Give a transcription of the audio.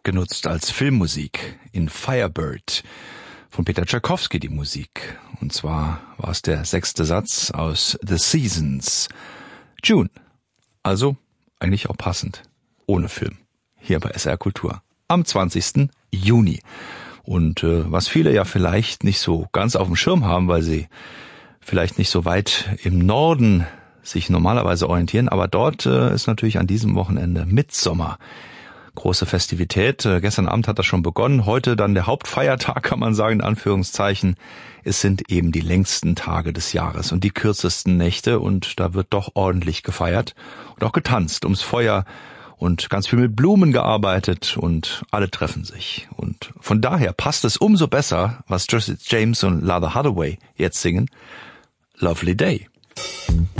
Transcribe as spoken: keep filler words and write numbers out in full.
genutzt als Filmmusik in Firebird von Peter Tschaikowski die Musik. Und zwar war es der sechste Satz aus The Seasons. June. Also eigentlich auch passend. Ohne Film. Hier bei S R Kultur. Am zwanzigsten Juni. Und äh, was viele ja vielleicht nicht so ganz auf dem Schirm haben, weil sie vielleicht nicht so weit im Norden sich normalerweise orientieren, aber dort äh, ist natürlich an diesem Wochenende Mittsommer. Große Festivität. Äh, gestern Abend hat das schon begonnen. Heute dann der Hauptfeiertag, kann man sagen, in Anführungszeichen. Es sind eben die längsten Tage des Jahres und die kürzesten Nächte und da wird doch ordentlich gefeiert und auch getanzt ums Feuer und ganz viel mit Blumen gearbeitet und alle treffen sich. Und von daher passt es umso besser, was Jesse James und Latha Hathaway jetzt singen. Lovely Day.